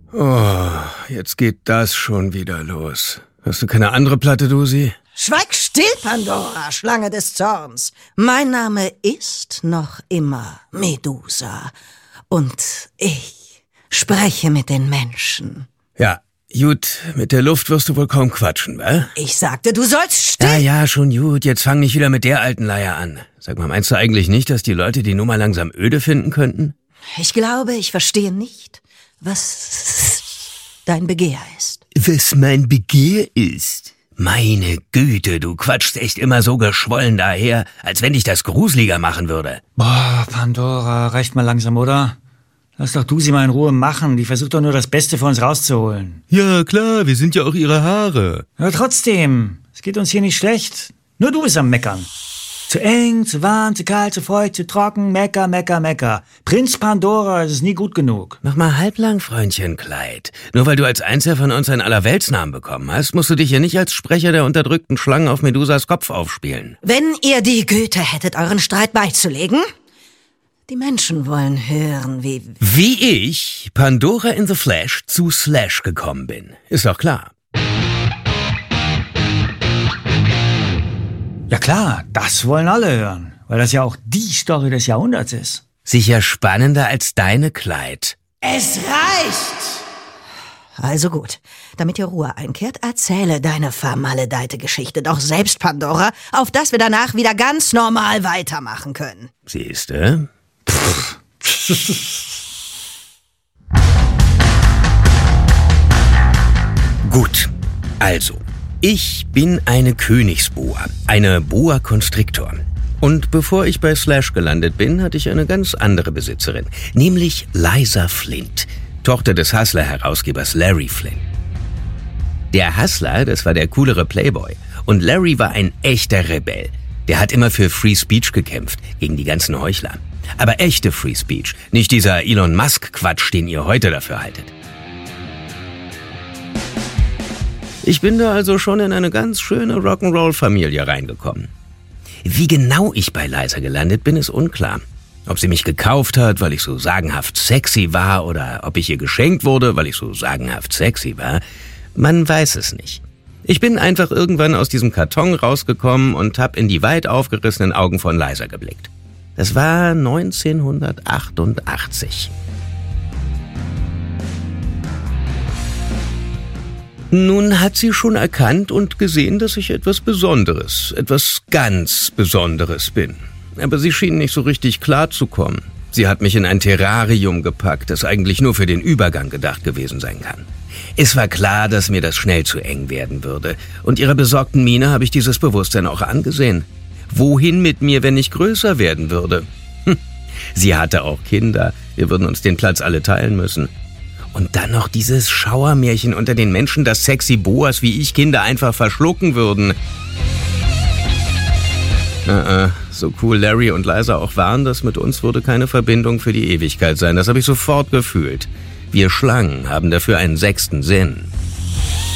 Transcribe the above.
Oh, jetzt geht das schon wieder los. Hast du keine andere Platte, Dusi? Schweig still, Pandora, Schlange des Zorns. Mein Name ist noch immer Medusa. Und ich spreche mit den Menschen. Ja, gut, mit der Luft wirst du wohl kaum quatschen, wa? Ich sagte, du sollst still... Ja, schon gut, jetzt fang nicht wieder mit der alten Leier an. Sag mal, meinst du eigentlich nicht, dass die Leute die Nummer langsam öde finden könnten? Ich glaube, ich verstehe nicht, was dein Begehr ist. Was mein Begehr ist? Meine Güte, du quatschst echt immer so geschwollen daher, als wenn dich das gruseliger machen würde. Boah, Pandora, reicht mal langsam, oder? Lass doch du sie mal in Ruhe machen, die versucht doch nur das Beste für uns rauszuholen. Ja, klar, wir sind ja auch ihre Haare. Aber trotzdem, es geht uns hier nicht schlecht. Nur du bist am Meckern. Zu eng, zu warm, zu kalt, zu feucht, zu trocken, Mecker, Mecker, Mecker. Prinz Pandora, es ist nie gut genug. Mach mal halblang, Freundchen Kleid. Nur weil du als Einziger von uns einen Allerweltsnamen bekommen hast, musst du dich hier nicht als Sprecher der unterdrückten Schlangen auf Medusas Kopf aufspielen. Wenn ihr die Güte hättet, euren Streit beizulegen, die Menschen wollen hören, wie ich, Pandora in the Flash, zu Slash gekommen bin. Ist doch klar. Ja klar, das wollen alle hören, weil das ja auch die Story des Jahrhunderts ist. Sicher spannender als deine, Kleid. Es reicht! Also gut, damit ihr Ruhe einkehrt, erzähle deine vermaledeite Geschichte doch selbst, Pandora, auf dass wir danach wieder ganz normal weitermachen können. Siehste? Gut, also, ich bin eine Königsboa, eine Boa Constrictor. Und bevor ich bei Slash gelandet bin, hatte ich eine ganz andere Besitzerin, nämlich Liza Flint, Tochter des Hustler-Herausgebers Larry Flint. Der Hustler, das war der coolere Playboy, und Larry war ein echter Rebell. Der hat immer für Free Speech gekämpft, gegen die ganzen Heuchler. Aber echte Free Speech, nicht dieser Elon Musk-Quatsch, den ihr heute dafür haltet. Ich bin da also schon in eine ganz schöne Rock'n'Roll-Familie reingekommen. Wie genau ich bei Liza gelandet bin, ist unklar. Ob sie mich gekauft hat, weil ich so sagenhaft sexy war, oder ob ich ihr geschenkt wurde, weil ich so sagenhaft sexy war, man weiß es nicht. Ich bin einfach irgendwann aus diesem Karton rausgekommen und habe in die weit aufgerissenen Augen von Liza geblickt. Das war 1988. Nun hat sie schon erkannt und gesehen, dass ich etwas Besonderes, etwas ganz Besonderes bin. Aber sie schien nicht so richtig klarzukommen. Sie hat mich in ein Terrarium gepackt, das eigentlich nur für den Übergang gedacht gewesen sein kann. Es war klar, dass mir das schnell zu eng werden würde. Und ihrer besorgten Miene habe ich dieses Bewusstsein auch angesehen. Wohin mit mir, wenn ich größer werden würde? Sie hatte auch Kinder. Wir würden uns den Platz alle teilen müssen. Und dann noch dieses Schauermärchen unter den Menschen, dass sexy Boas wie ich Kinder einfach verschlucken würden. So cool Larry und Liza auch waren, das mit uns würde keine Verbindung für die Ewigkeit sein. Das habe ich sofort gefühlt. Wir Schlangen haben dafür einen 6. Sinn.